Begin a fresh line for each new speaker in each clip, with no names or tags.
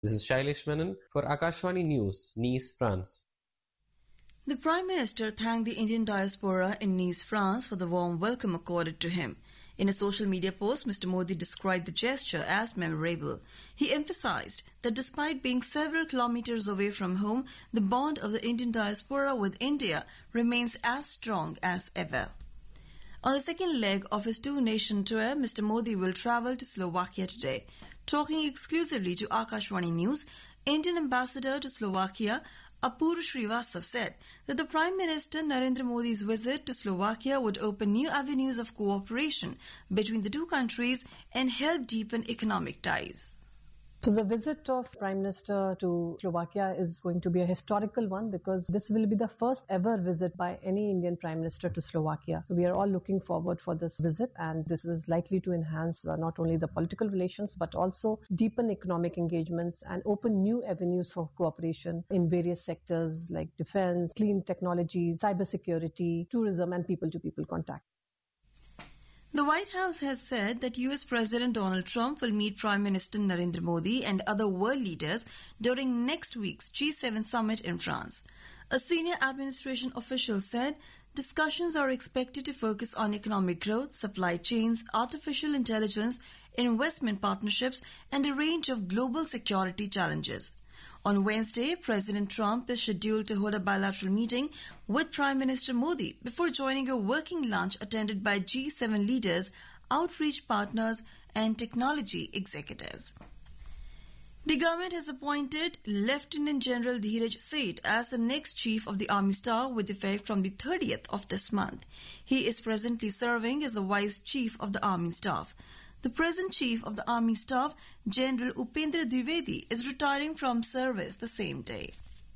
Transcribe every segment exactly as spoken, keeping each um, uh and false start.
This is Shailesh Menon for Akashvani News, Nice, France.
The Prime Minister thanked the Indian diaspora in Nice, France for the warm welcome accorded to him. In a social media post, Mister Modi described the gesture as memorable. He emphasized that despite being several kilometers away from home, the bond of the Indian diaspora with India remains as strong as ever. On the second leg of his two-nation tour, Mister Modi will travel to Slovakia today. Talking exclusively to Akashvani News, Indian ambassador to Slovakia, Apurva Srivastav, said that the Prime Minister Narendra Modi's visit to Slovakia would open new avenues of cooperation between the two countries and help deepen economic ties.
So the visit of Prime Minister to Slovakia is going to be a historical one because this will be the first ever visit by any Indian Prime Minister to Slovakia. So we are all looking forward for this visit, and this is likely to enhance uh, not only the political relations but also deepen economic engagements and open new avenues for cooperation in various sectors like defense, clean technologies, cybersecurity, tourism and people-to-people contact.
The White House has said that U S President Donald Trump will meet Prime Minister Narendra Modi and other world leaders during next week's G seven summit in France. A senior administration official said discussions are expected to focus on economic growth, supply chains, artificial intelligence, investment partnerships, and a range of global security challenges. On Wednesday, President Trump is scheduled to hold a bilateral meeting with Prime Minister Modi before joining a working lunch attended by G seven leaders, outreach partners, and technology executives. The government has appointed Lieutenant General Dheeraj Seth as the next Chief of the Army Staff with effect from the thirtieth of this month. He is presently serving as the Vice Chief of the Army Staff. The present Chief of the Army Staff, General Upendra Dwivedi, is retiring from service the same day.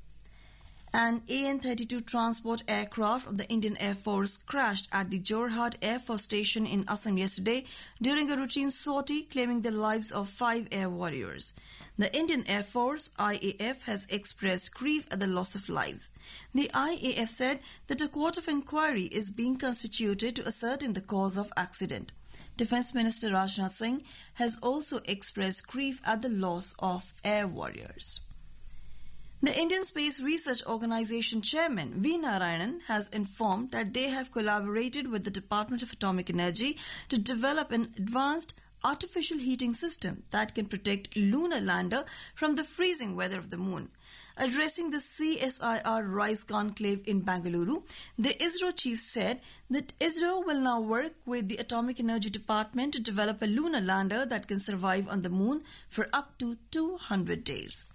An A N thirty-two transport aircraft of the Indian Air Force crashed at the Jorhat Air Force Station in Assam yesterday during a routine sortie, claiming the lives of five air warriors. The Indian Air Force, I A F, has expressed grief at the loss of lives. The I A F said that a court of inquiry is being constituted to ascertain the cause of accident. Defence Minister Rajnath Singh has also expressed grief at the loss of air warriors. The Indian Space Research Organisation Chairman V. Narayanan has informed that they have collaborated with the Department of Atomic Energy to develop an advanced artificial heating system that can protect lunar lander from the freezing weather of the moon. Addressing the C S I R RISE conclave in Bangalore, the ISRO chief said that ISRO will now work with the Atomic Energy Department to develop a lunar lander that can survive on the moon for up to two hundred days.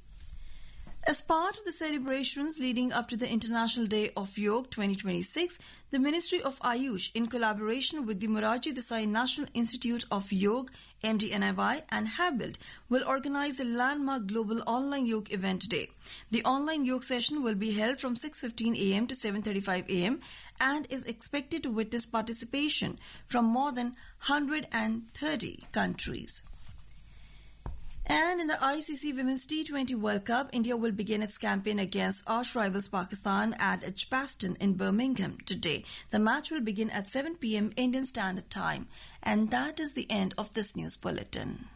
As part of the celebrations leading up to the International Day of Yoga twenty twenty-six, the Ministry of Ayush, in collaboration with the Morarji Desai National Institute of Yoga, M D N I Y, and Habild, will organize a landmark global online yoga event today. The online yoga session will be held from six fifteen a m to seven thirty-five a m and is expected to witness participation from more than one hundred thirty countries. And in the I C C Women's T twenty World Cup, India will begin its campaign against arch rivals Pakistan at Edgbaston in Birmingham today. The match will begin at seven p m Indian Standard Time. And that is the end of this news bulletin.